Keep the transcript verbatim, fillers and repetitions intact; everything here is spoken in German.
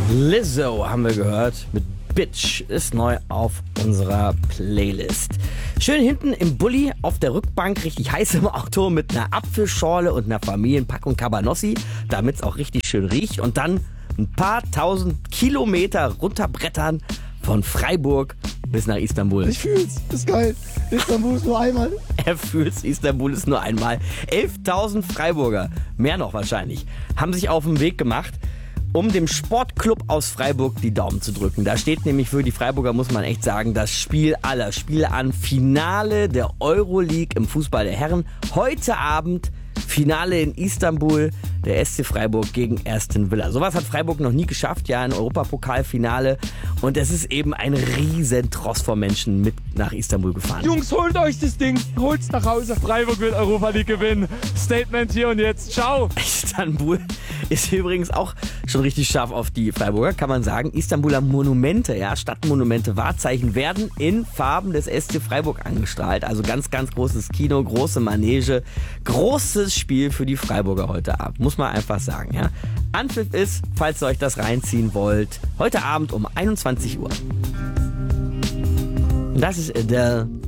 Lizzo haben wir gehört mit Bitch, ist neu auf unserer Playlist. Schön hinten im Bulli auf der Rückbank, richtig heiß im Auto mit einer Apfelschorle und einer Familienpackung Cabanossi, damit es auch richtig schön riecht. Und dann ein paar tausend Kilometer runterbrettern von Freiburg bis nach Istanbul. Ich fühl's, ist geil. Istanbul ist nur einmal. Er fühlt's, Istanbul ist nur einmal. elftausend Freiburger, mehr noch wahrscheinlich, haben sich auf den Weg gemacht, um dem Sportclub aus Freiburg die Daumen zu drücken. Da steht nämlich für die Freiburger, muss man echt sagen, das Spiel aller Spiele an. Finale der Euroleague im Fußball der Herren. Heute Abend Finale in Istanbul, der S C Freiburg gegen Aston Villa. Sowas hat Freiburg noch nie geschafft, ja, ein Europapokalfinale. Und es ist eben ein riesen Tross von Menschen mit nach Istanbul gefahren. Jungs, holt euch das Ding, holt's nach Hause. Freiburg wird Europa League gewinnen. Statement hier und jetzt. Ciao. Istanbul ist übrigens auch schon richtig scharf auf die Freiburger, kann man sagen. Istanbuler Monumente, ja, Stadtmonumente, Wahrzeichen werden in Farben des S C Freiburg angestrahlt. Also ganz, ganz großes Kino, große Manege, großes Spiel für die Freiburger heute Abend, muss man einfach sagen, ja. Anpfiff ist, falls ihr euch das reinziehen wollt, heute Abend um einundzwanzig Uhr. Und das ist Adele